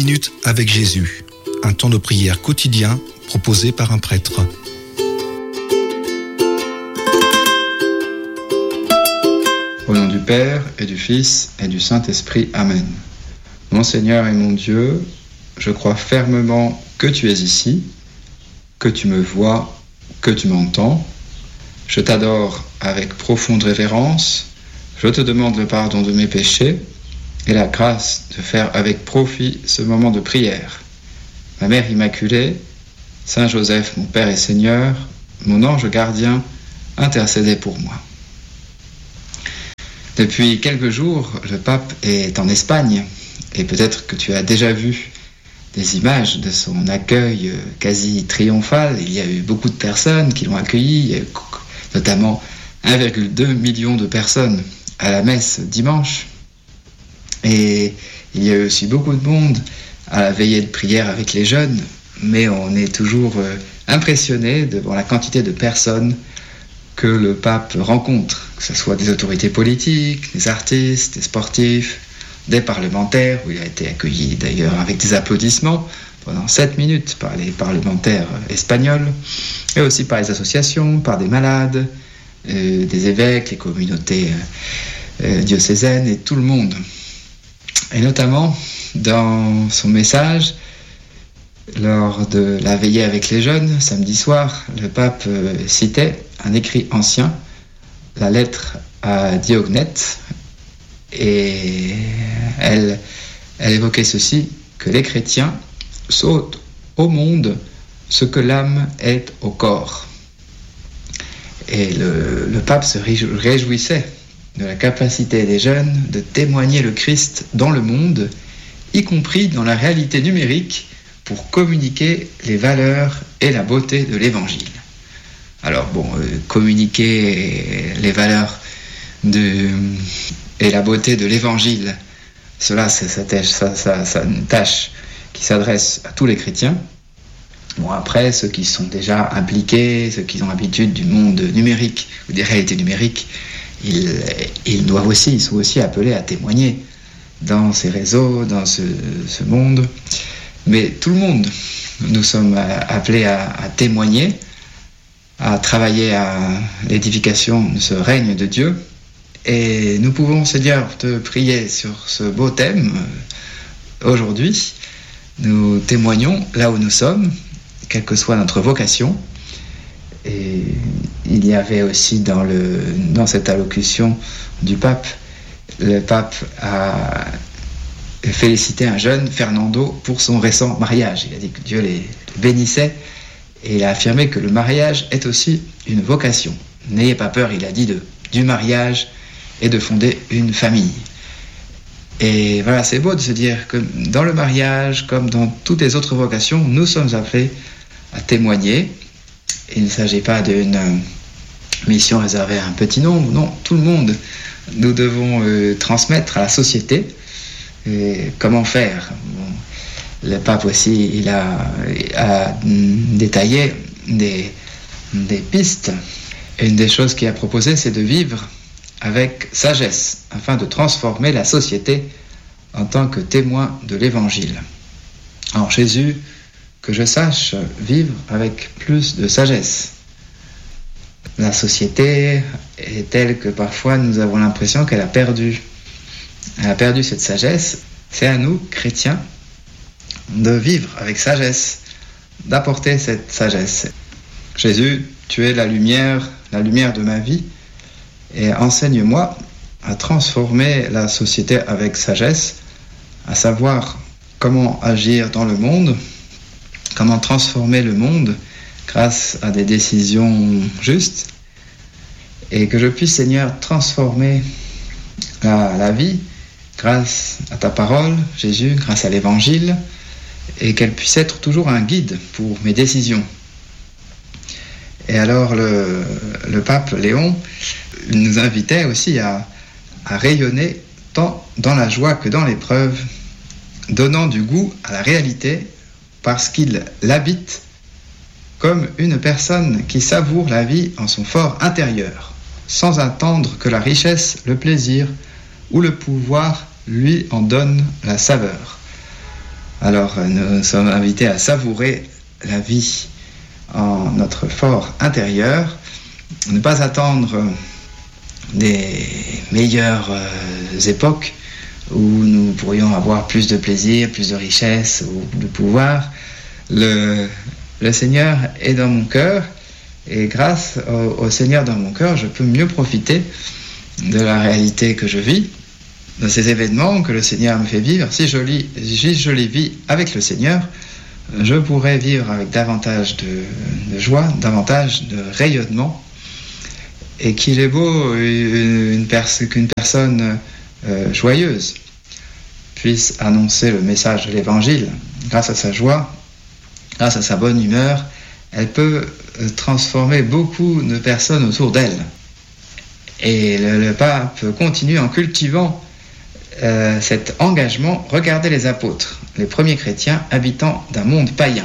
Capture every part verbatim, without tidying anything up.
minutes avec Jésus, un temps de prière quotidien proposé par un prêtre. Au nom du Père et du Fils et du Saint-Esprit, Amen. Mon Seigneur et mon Dieu, je crois fermement que tu es ici, que tu me vois, que tu m'entends. Je t'adore avec profonde révérence. Je te demande le pardon de mes péchés et la grâce de faire avec profit ce moment de prière. Ma Mère Immaculée, Saint Joseph, mon Père et Seigneur, mon ange gardien, intercédez pour moi. Depuis quelques jours, le pape est en Espagne et peut-être que tu as déjà vu des images de son accueil quasi triomphal. Il y a eu beaucoup de personnes qui l'ont accueilli, notamment un virgule deux million de personnes à la messe dimanche. Et il y a eu aussi beaucoup de monde à la veillée de prière avec les jeunes, mais on est toujours impressionné devant la quantité de personnes que le pape rencontre, que ce soit des autorités politiques, des artistes, des sportifs, des parlementaires, où il a été accueilli d'ailleurs avec des applaudissements pendant sept minutes par les parlementaires espagnols, et aussi par les associations, par des malades, euh, des évêques, les communautés euh, diocésaines et tout le monde. Et notamment, dans son message, lors de la veillée avec les jeunes, samedi soir, le pape euh, citait un écrit ancien, la lettre à Diognète, et elle, elle évoquait ceci, que les chrétiens sautent au monde ce que l'âme est au corps. Et le, le pape se réjouissait de la capacité des jeunes de témoigner le Christ dans le monde, y compris dans la réalité numérique, pour communiquer les valeurs et la beauté de l'Évangile. Alors bon, euh, communiquer les valeurs de, et la beauté de l'Évangile, cela c'est, c'est, ça, ça, ça, une tâche qui s'adresse à tous les chrétiens. Bon, après, ceux qui sont déjà impliqués, ceux qui ont l'habitude du monde numérique ou des réalités numériques, ils, ils doivent aussi, ils sont aussi appelés à témoigner dans ces réseaux, dans ce, ce monde. Mais tout le monde, nous sommes appelés à, à témoigner, à travailler à l'édification de ce règne de Dieu. Et nous pouvons, Seigneur, te prier sur ce beau thème. Aujourd'hui, nous témoignons là où nous sommes, quelle que soit notre vocation. Et il y avait aussi dans, le, dans cette allocution du pape, le pape a félicité un jeune, Fernando, pour son récent mariage. Il a dit que Dieu les bénissait et il a affirmé que le mariage est aussi une vocation. N'ayez pas peur, il a dit, de, du mariage et de fonder une famille. Et voilà, c'est beau de se dire que dans le mariage, comme dans toutes les autres vocations, nous sommes appelés à témoigner. Il ne s'agit pas d'une mission réservée à un petit nombre, non, tout le monde. Nous devons euh, transmettre à la société. Et comment faire? Bon, le pape aussi, il a, a détaillé des, des pistes. Et une des choses qu'il a proposées, c'est de vivre avec sagesse, afin de transformer la société en tant que témoin de l'Évangile. Alors Jésus, que je sache, vivre avec plus de sagesse. La société est telle que parfois nous avons l'impression qu'elle a perdu. Elle a perdu cette sagesse. C'est à nous, chrétiens, de vivre avec sagesse, d'apporter cette sagesse. Jésus, tu es la lumière, la lumière de ma vie, et enseigne-moi à transformer la société avec sagesse, à savoir comment agir dans le monde, comment transformer le monde grâce à des décisions justes, et que je puisse, Seigneur, transformer la, la vie grâce à ta parole, Jésus, grâce à l'Évangile, et qu'elle puisse être toujours un guide pour mes décisions. Et alors le, le pape Léon nous invitait aussi à, à rayonner tant dans la joie que dans l'épreuve, donnant du goût à la réalité parce qu'il l'habite comme une personne qui savoure la vie en son fort intérieur, sans attendre que la richesse, le plaisir ou le pouvoir lui en donnent la saveur. Alors nous sommes invités à savourer la vie en notre fort intérieur, ne pas attendre des meilleures époques où nous pourrions avoir plus de plaisir, plus de richesse ou de pouvoir. Le, le Seigneur est dans mon cœur, et grâce au, au Seigneur dans mon cœur, je peux mieux profiter de la réalité que je vis, de ces événements que le Seigneur me fait vivre. Si je, lis, si je les vis avec le Seigneur, je pourrais vivre avec davantage de, de joie, davantage de rayonnement, et qu'il est beau une pers- qu'une personne euh, joyeuse puisse annoncer le message de l'Évangile. Grâce à sa joie, grâce à sa bonne humeur, elle peut transformer beaucoup de personnes autour d'elle. Et le, le pape continue en cultivant euh, cet engagement. Regardez les apôtres, les premiers chrétiens habitant d'un monde païen.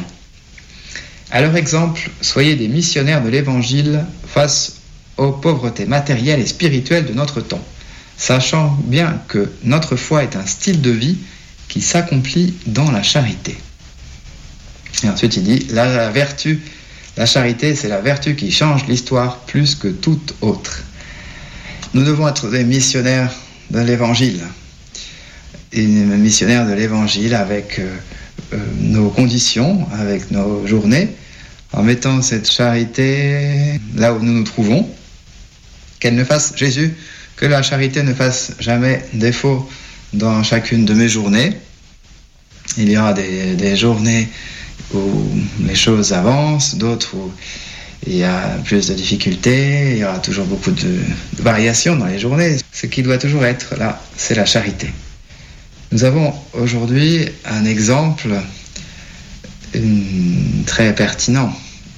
À leur exemple, soyez des missionnaires de l'Évangile face aux pauvretés matérielles et spirituelles de notre temps, sachant bien que notre foi est un style de vie qui s'accomplit dans la charité. Et ensuite il dit, la, la vertu, la charité, c'est la vertu qui change l'histoire plus que toute autre. Nous devons être des missionnaires de l'Évangile, et missionnaires de l'Évangile avec euh, euh, nos conditions, avec nos journées, en mettant cette charité là où nous nous trouvons, qu'elle ne fasse, Jésus, que la charité ne fasse jamais défaut dans chacune de mes journées. Il y aura des, des journées où les choses avancent, d'autres où il y a plus de difficultés, il y aura toujours beaucoup de, de variations dans les journées. Ce qui doit toujours être là, c'est la charité. Nous avons aujourd'hui un exemple une, très pertinent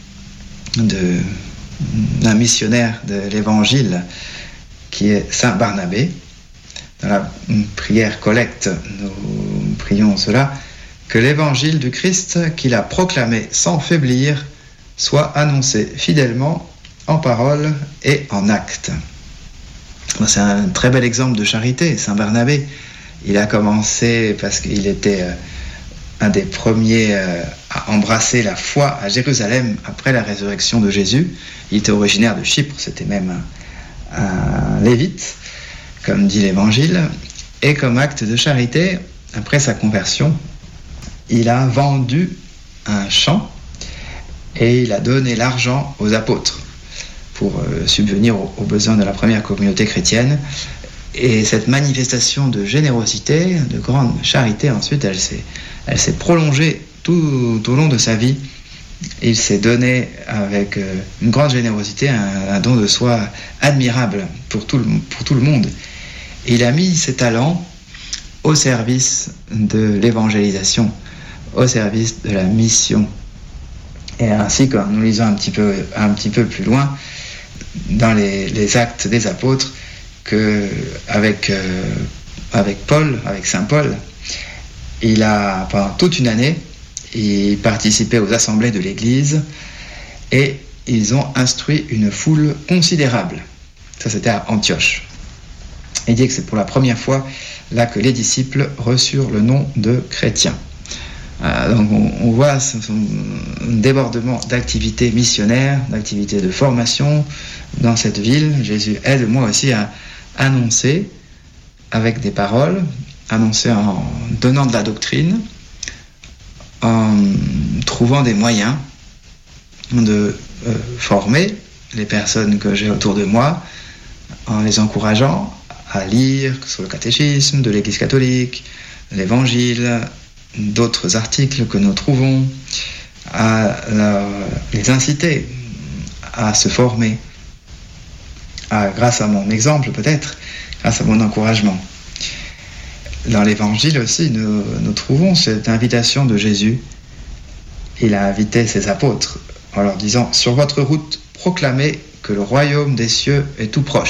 de, d'un missionnaire de l'Évangile qui est Saint Barnabé. Dans la prière collecte, nous prions cela, que l'Évangile du Christ qu'il a proclamé sans faiblir soit annoncé fidèlement en parole et en acte. C'est un très bel exemple de charité, Saint Barnabé. Il a commencé parce qu'il était un des premiers à embrasser la foi à Jérusalem après la résurrection de Jésus. Il était originaire de Chypre, c'était même un, un lévite, comme dit l'Évangile. Et comme acte de charité, après sa conversion, il a vendu un champ et il a donné l'argent aux apôtres pour euh, subvenir aux, aux besoins de la première communauté chrétienne. Et cette manifestation de générosité, de grande charité, ensuite, elle s'est, elle s'est prolongée tout, tout au long de sa vie. Il s'est donné avec euh, une grande générosité, un, un don de soi admirable pour tout le, pour tout le monde. Et il a mis ses talents au service de l'évangélisation, au service de la mission. Et ainsi, quand nous lisons un petit peu, un petit peu plus loin, dans les, les actes des apôtres, que avec, euh, avec Paul, avec Saint Paul, il a, pendant toute une année, il participait aux assemblées de l'Église et ils ont instruit une foule considérable. Ça, c'était à Antioche. Il dit que c'est pour la première fois là que les disciples reçurent le nom de chrétiens. Euh, donc on, on voit ce, ce, un débordement d'activités missionnaires, d'activités de formation dans cette ville. Jésus aide moi aussi à annoncer avec des paroles, annoncer en donnant de la doctrine, en trouvant des moyens de euh, former les personnes que j'ai autour de moi, en les encourageant à lire sur le catéchisme de l'Église catholique, l'Évangile, d'autres articles que nous trouvons, à la, les inciter à se former, à, grâce à mon exemple peut-être, grâce à mon encouragement. Dans l'Évangile aussi, nous, nous trouvons cette invitation de Jésus. Il a invité ses apôtres en leur disant « Sur votre route, proclamez que le royaume des cieux est tout proche. »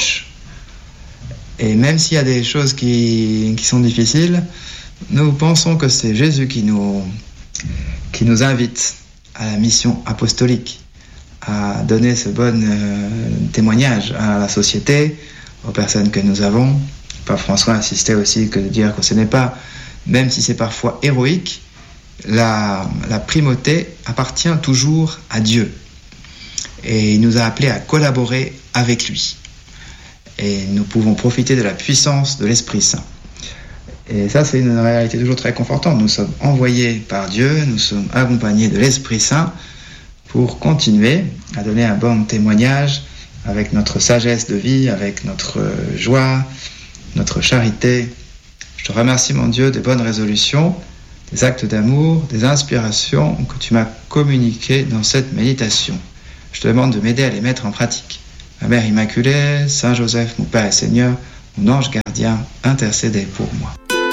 Et même s'il y a des choses qui, qui sont difficiles, nous pensons que c'est Jésus qui nous, qui nous invite à la mission apostolique, à donner ce bon euh, témoignage à la société, aux personnes que nous avons. Pape François insistait aussi que de dire que ce n'est pas, même si c'est parfois héroïque, la, la primauté appartient toujours à Dieu. Et il nous a appelés à collaborer avec lui. Et nous pouvons profiter de la puissance de l'Esprit Saint. Et ça, c'est une réalité toujours très confortante. Nous sommes envoyés par Dieu, nous sommes accompagnés de l'Esprit Saint pour continuer à donner un bon témoignage avec notre sagesse de vie, avec notre joie, notre charité. Je te remercie, mon Dieu, des bonnes résolutions, des actes d'amour, des inspirations que tu m'as communiquées dans cette méditation. Je te demande de m'aider à les mettre en pratique. Ma Mère Immaculée, Saint Joseph, mon Père et Seigneur, mon ange gardien, intercédez pour moi.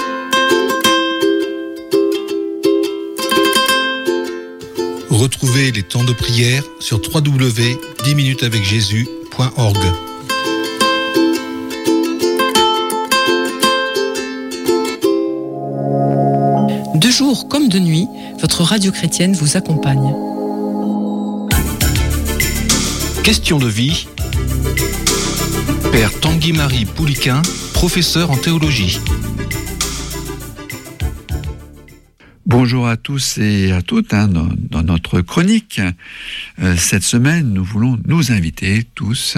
Retrouvez les temps de prière sur w w w point dix minutes avec jésus point org. De jour comme de nuit, votre radio chrétienne vous accompagne. Question de vie. Père Tanguy-Marie Pouliquin, professeur en théologie. Bonjour à tous et à toutes. Hein, dans, dans notre chronique, euh, cette semaine, nous voulons nous inviter tous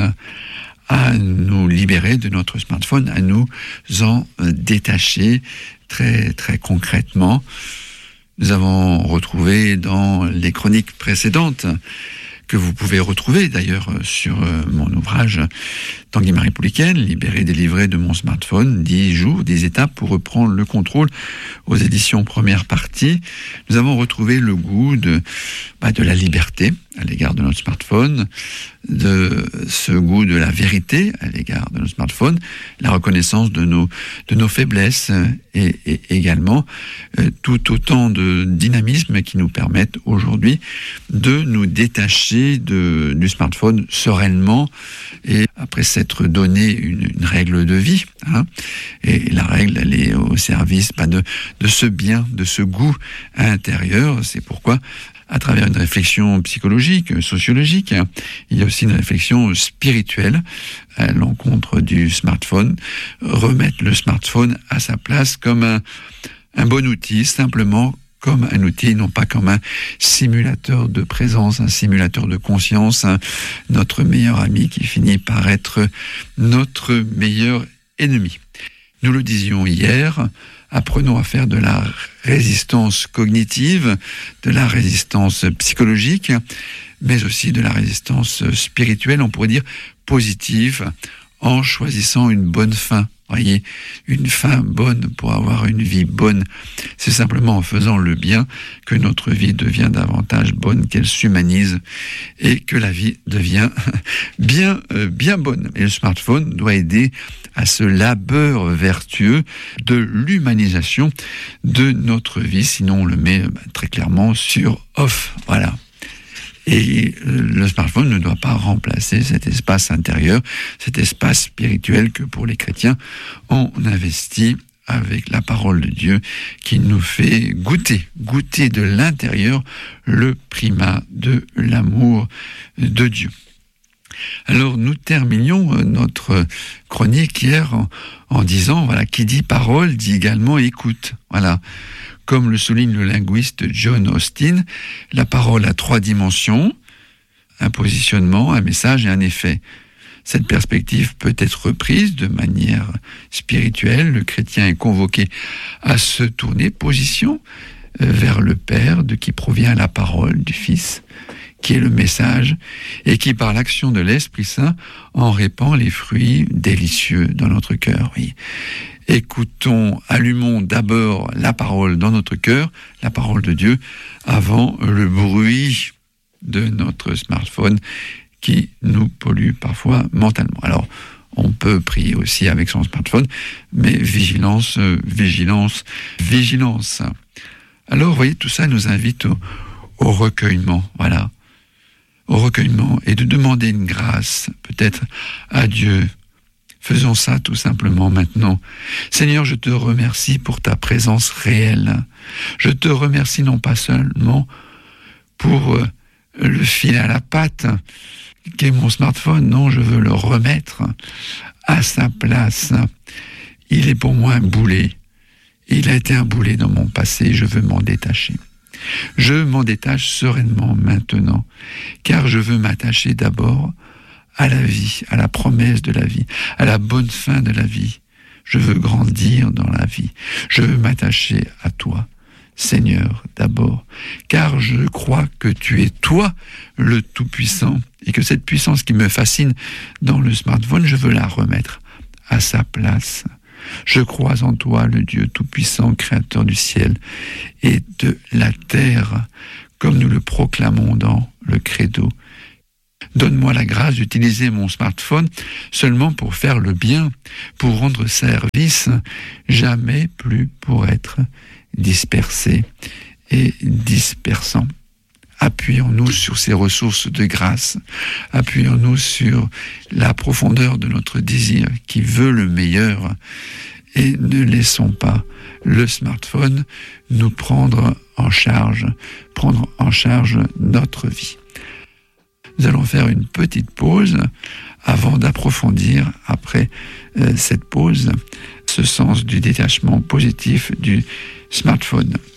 à nous libérer de notre smartphone, à nous en détacher très, très concrètement. Nous avons retrouvé dans les chroniques précédentes, que vous pouvez retrouver d'ailleurs sur mon ouvrage Tanguy-Marie Pouliquin, libéré, délivré de mon smartphone, dix jours, dix étapes pour reprendre le contrôle, aux éditions première partie. Nous avons retrouvé le goût de, bah, de la liberté à l'égard de notre smartphone, de ce goût de la vérité à l'égard de notre smartphone, la reconnaissance de nos, de nos faiblesses et, et également euh, tout autant de dynamisme qui nous permettent aujourd'hui de nous détacher de, du smartphone sereinement et après s'être donné une, une règle de vie. Hein, et la règle, elle est au service bah, de, de ce bien, de ce goût intérieur. C'est pourquoi à travers une réflexion psychologique, sociologique, il y a aussi une réflexion spirituelle à l'encontre du smartphone, remettre le smartphone à sa place comme un, un bon outil, simplement comme un outil, non pas comme un simulateur de présence, un simulateur de conscience, un, notre meilleur ami qui finit par être notre meilleur ennemi. Nous le disions hier, apprenons à faire de la résistance cognitive, de la résistance psychologique, mais aussi de la résistance spirituelle, on pourrait dire positive, en choisissant une bonne fin. Voyez, une fin bonne pour avoir une vie bonne. C'est simplement en faisant le bien que notre vie devient davantage bonne, qu'elle s'humanise et que la vie devient bien, euh, bien bonne. Et le smartphone doit aider à ce labeur vertueux de l'humanisation de notre vie. Sinon, on le met bah, très clairement sur off. Voilà. Et le smartphone ne doit pas remplacer cet espace intérieur, cet espace spirituel que pour les chrétiens, on investit avec la parole de Dieu qui nous fait goûter, goûter de l'intérieur le primat de l'amour de Dieu. Alors nous terminions notre chronique hier en, en disant, voilà, qui dit parole dit également écoute. Voilà. Comme le souligne le linguiste John Austin, la parole a trois dimensions, un positionnement, un message et un effet. Cette perspective peut être reprise de manière spirituelle. Le chrétien est convoqué à se tourner position vers le Père, de qui provient la parole du Fils, qui est le message, et qui, par l'action de l'Esprit Saint, en répand les fruits délicieux dans notre cœur. Oui. Écoutons, allumons d'abord la parole dans notre cœur, la parole de Dieu, avant le bruit de notre smartphone qui nous pollue parfois mentalement. Alors, on peut prier aussi avec son smartphone, mais vigilance, vigilance, vigilance. Alors, vous voyez, tout ça nous invite au, au recueillement, voilà, au recueillement, et de demander une grâce, peut-être, à Dieu. Faisons ça tout simplement maintenant. Seigneur, je te remercie pour ta présence réelle. Je te remercie non pas seulement pour euh, le fil à la patte qu'est mon smartphone, non, je veux le remettre à sa place. Il est pour moi un boulet. Il a été un boulet dans mon passé, je veux m'en détacher. Je m'en détache sereinement maintenant, car je veux m'attacher d'abord à la vie, à la promesse de la vie, à la bonne fin de la vie. Je veux grandir dans la vie. Je veux m'attacher à toi, Seigneur, d'abord, car je crois que tu es toi, le Tout-Puissant, et que cette puissance qui me fascine dans le smartphone, je veux la remettre à sa place. Je crois en toi, le Dieu Tout-Puissant, Créateur du ciel et de la terre, comme nous le proclamons dans le Credo. Donne-moi la grâce d'utiliser mon smartphone seulement pour faire le bien, pour rendre service, jamais plus pour être dispersé et dispersant. Appuyons-nous sur ces ressources de grâce, appuyons-nous sur la profondeur de notre désir qui veut le meilleur et ne laissons pas le smartphone nous prendre en charge, prendre en charge notre vie. Nous allons faire une petite pause avant d'approfondir, après euh, cette pause, ce sens du détachement positif du smartphone.